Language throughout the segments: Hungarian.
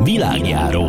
Világjáró,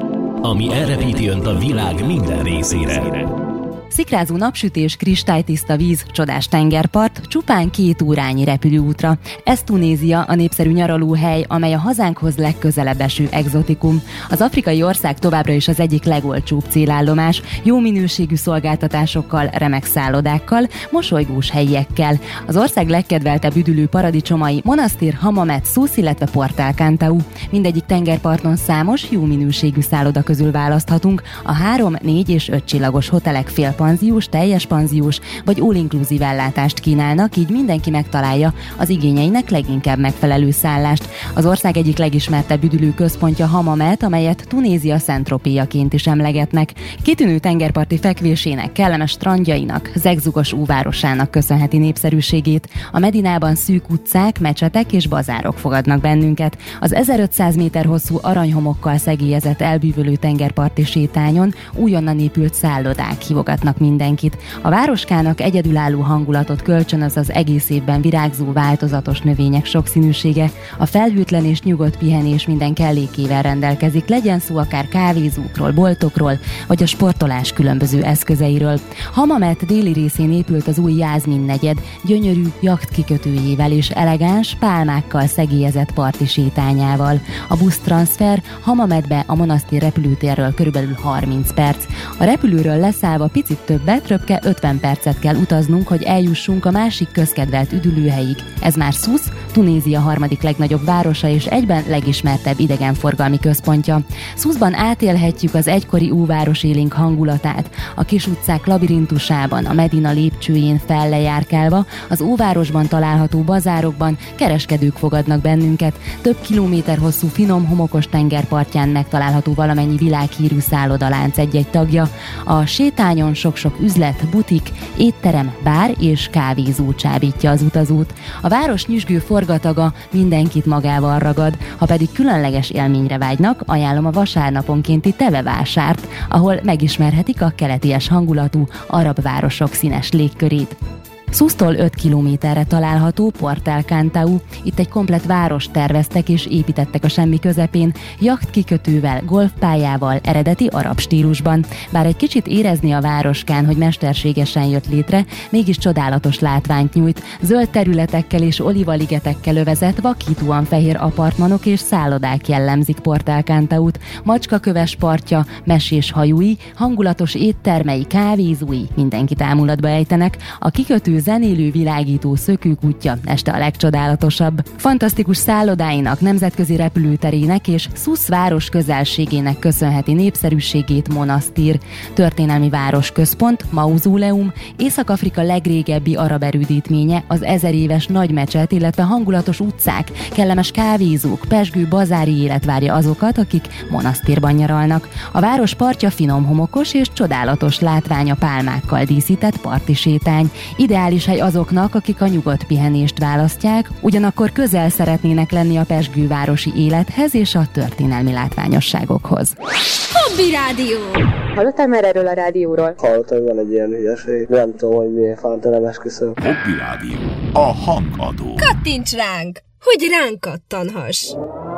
ami elrepíti önt a világ minden részére. Szikrázó napsütés, kristálytiszta víz, csodás tengerpart, csupán 2 órányi repülőútra. Ez Tunézia, a népszerű nyaralóhely, amely a hazánkhoz legközelebb eső egzotikum. Az afrikai ország továbbra is az egyik legolcsóbb célállomás, jó minőségű szolgáltatásokkal, remek szállodákkal, mosolygós helyiekkel. Az ország legkedveltebb üdülő paradicsomai Monasztir, Hammamet, Sousse, illetve Port El Kantau. Mindegyik tengerparton számos, jó minőségű szálloda közül választhatunk. A 3, 4 és 5 csillagos hotelek félpanziós, teljes panziós vagy all-inclusive ellátást kínálnak, így mindenki megtalálja az igényeinek leginkább megfelelő szállást. Az ország egyik legismertebb üdülő központja Hammamet, amelyet Tunézia Saint-Tropéjaként is emlegetnek. Kitűnő tengerparti fekvésének, kellemes strandjainak, zegzugos óvárosának köszönheti népszerűségét. A Medinában szűk utcák, mecsetek és bazárok fogadnak bennünket. Az 1500 méter hosszú aranyhomokkal szegélyezett elbűvölő tengerparti sétányon újonnan épült szállodák hívogatnak mindenkit. A városkának egyedülálló hangulatot kölcsönöz az egész évben virágzó változatos növények sokszínűsége. A felhőtlen és nyugodt pihenés minden kellékével rendelkezik, legyen szó akár kávézókról, boltokról, vagy a sportolás különböző eszközeiről. Hammamet déli részén épült az új Jászmin negyed, gyönyörű jachtkikötőjével és elegáns pálmákkal szegélyezett parti sétányával. A busztranszfer Hammametbe a Monasztir repülőtérről körülbelül 30 perc. A repülőről leszállva picit többet, röpke 50 percet kell utaznunk, hogy eljussunk a másik közkedvelt üdülőhelyig. Ez már Sousse, Tunézia harmadik legnagyobb városa és egyben legismertebb idegenforgalmi központja. Sousse-ban átélhetjük az egykori óváros élénk hangulatát. A kis utcák labirintusában, a Medina lépcsőjén fellejárkálva, az óvárosban található bazárokban kereskedők fogadnak bennünket. Több kilométer hosszú finom homokos tengerpartján megtalálható valamennyi világhírű szállodalánc egy-egy tagja. A sétányon sok-sok üzlet, butik, étterem, bár és kávézó csábítja az utazót. A város nyüzsgő forgataga mindenkit magával ragad, ha pedig különleges élményre vágynak, ajánlom a vasárnaponkénti tevevásárt, ahol megismerhetik a keleties hangulatú arab városok színes légkörét. Sousse-tól 5 kilométerre található Port El Kantau. Itt egy komplett várost terveztek és építettek a semmi közepén, jachtkikötővel, golfpályával, eredeti arab stílusban. Bár egy kicsit érezni a városkán, hogy mesterségesen jött létre, mégis csodálatos látványt nyújt. Zöld területekkel és olívaligetekkel övezett, vakítóan fehér apartmanok és szállodák jellemzik Port El Kantaut. Macskaköves partja, mesés hajúi, hangulatos éttermei, kávézói mindenkit ámulatba ejtenek. A kikötő zenélő, világító szökőkútja este a legcsodálatosabb. Fantasztikus szállodáinak, nemzetközi repülőterének és Sousse város közelségének köszönheti népszerűségét Monasztir. Történelmi városközpont, mauzóleum, Észak-Afrika legrégebbi arab erődítménye, az 1000 éves nagy mecset, illetve hangulatos utcák, kellemes kávézók, pezsgő bazári élet várja azokat, akik Monasztirban nyaralnak. A város partja finom homokos és csodálatos látványa pálmákkal díszített parti sétány. Ideális hely azoknak, akik a nyugodt pihenést választják, ugyanakkor közel szeretnének lenni a pezsgővárosi élethez és a történelmi látványosságokhoz. Hobby Rádió! Hallottál már erről a rádióról? Hallottam, hogy van egy ilyen hülyeség. Nem tudom, hogy miért fánt, nem esküszöm. Hobby Rádió, a hangadó. Kattints ránk, hogy ránk kattanhass!